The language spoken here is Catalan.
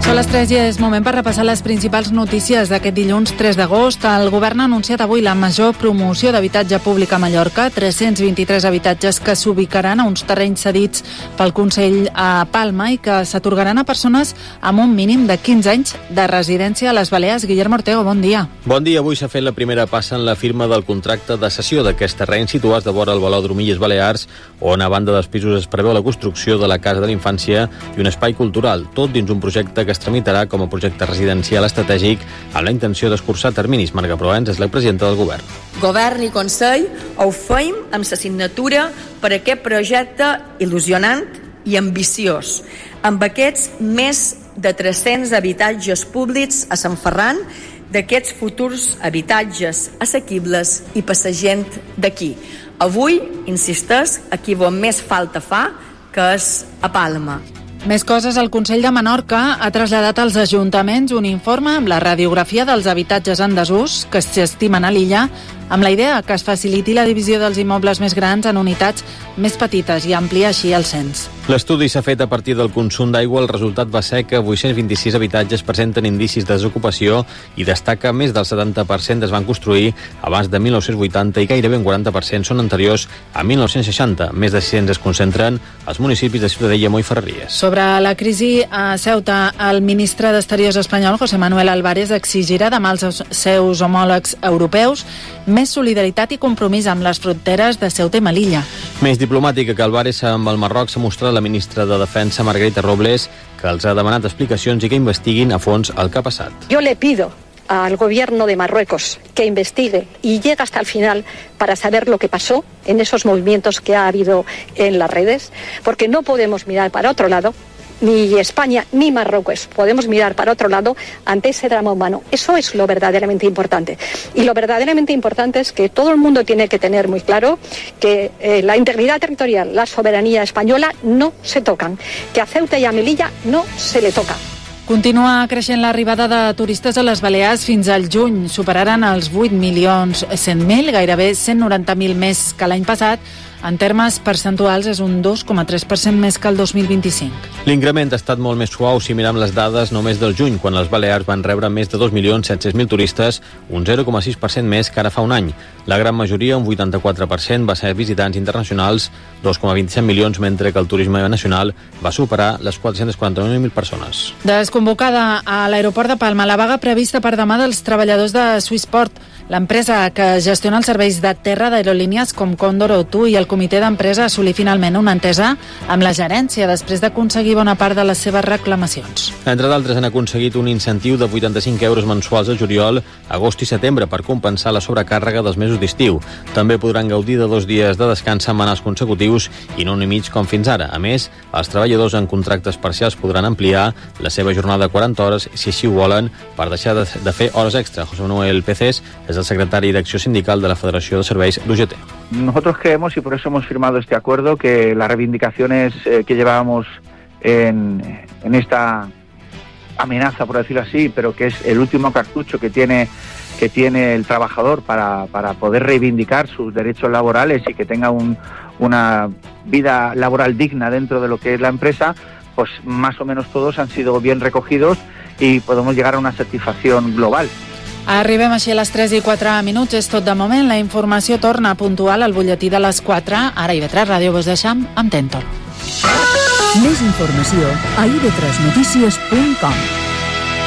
Són les 3 i és moment per repassar les principals notícies d'aquest dilluns 3 d'agost. El govern ha anunciat avui la major promoció d'habitatge públic a Mallorca, 323 habitatges que s'ubicaran a uns terrenys cedits pel Consell a Palma i que s'atorgaran a persones amb un mínim de 15 anys de residència a les Balears. Guillermo Ortego, bon dia. Bon dia. Avui s'ha fet la primera passa en la firma del contracte de cessió d'aquests terrenys situats de vora el Velòdrom Illes Balears, on a banda dels pisos es preveu la construcció de la Casa de la Infància i un espai cultural, tot dins un projecte que es tramitarà com a projecte residencial estratègic amb la intenció d'escurçar terminis. Marga Proens és la presidenta del govern. Govern i Consell ho feim amb la signatura per aquest projecte il·lusionant i ambiciós, amb aquests més de 300 habitatges públics a Sant Ferran, d'aquests futurs habitatges assequibles i per la gent d'aquí. Avui, insisteix, aquí on més falta fa, que és a Palma. Més coses, el Consell de Menorca ha traslladat als ajuntaments un informe amb la radiografia dels habitatges en desús que s'estimen a l'illa, amb la idea que es faciliti la divisió dels immobles més grans en unitats més petites i ampliar així el cens. L'estudi s'ha fet a partir del consum d'aigua. El resultat va ser que 826 habitatges presenten indicis de desocupació i destaca més del 70% es van construir abans de 1980 i gairebé un 40% són anteriors a 1960. Més de 600 es concentren als municipis de Ciutadella, Moi i Ferreries. Sobre la crisi a Ceuta, el ministre d'Exteriors espanyol, José Manuel Álvarez, exigirà demà als seus homòlegs europeus més solidaritat i compromís amb les fronteres de Ceuta i Melilla. Més diplomàtica que Álvarez amb el Marroc s'ha mostrat la ministra de Defensa, Margarita Robles, que els ha demanat explicacions i que investiguin a fons el que ha passat. Yo le pido al gobierno de Marruecos que investigue y llegue hasta el final para saber lo que pasó en esos movimientos que ha habido en las redes, porque no podemos mirar para otro lado, ni España ni Marruecos podemos mirar para otro lado ante ese drama humano. Eso es lo verdaderamente importante. Y lo verdaderamente importante es que todo el mundo tiene que tener muy claro que la integridad territorial, la soberanía española no se tocan, que a Ceuta y a Melilla no se le toca. Continua creixent l'arribada de turistes a les Balears. Fins al juny superaran els 8.100.000, gairebé 190.000 més que l'any passat. En termes percentuals és un 2,3% més que el 2025. L'increment ha estat molt més suau si mirem les dades només del juny, quan les Balears van rebre més de 2.700.000 turistes, un 0,6% més que ara fa un any. La gran majoria, un 84%, va ser visitants internacionals, 2,27 milions, mentre que el turisme nacional va superar les 449.000 persones. Desconvocada a l'aeroport de Palma la vaga prevista per demà dels treballadors de Swissport, l'empresa que gestiona els serveis de terra d'aerolínies com Condor o TUI, i el comitè d'empresa assolí finalment una entesa amb la gerència després d'aconseguir bona part de les seves reclamacions. Entre d'altres, han aconseguit un incentiu de 85 euros mensuals a juliol, agost i setembre per compensar la sobrecàrrega dels mesos d'estiu. També podran gaudir de 2 dies de descans setmanals consecutius i no un i mig com fins ara. A més, els treballadors en contractes parcials podran ampliar la seva jornada a 40 hores si així ho volen per deixar de fer hores extra. José Manuel Pecés és el secretari d'Acció Sindical de la Federació de Serveis d'UGT. Nosotros creemos, y por eso hemos firmado este acuerdo, que las reivindicaciones que llevábamos en esta amenaza, por decirlo así, pero que es el último cartucho que tiene el trabajador para poder reivindicar sus derechos laborales y que tenga una vida laboral digna dentro de lo que es la empresa, pues más o menos todos han sido bien recogidos y podemos llegar a una satisfacción global. Arribem així a les 3 i 4 minuts. És tot de moment. La informació torna puntual al butlletí de les 4. Ara IB3 Ràdio vos deixam amb Tento. Més informació a ib3notícies.com.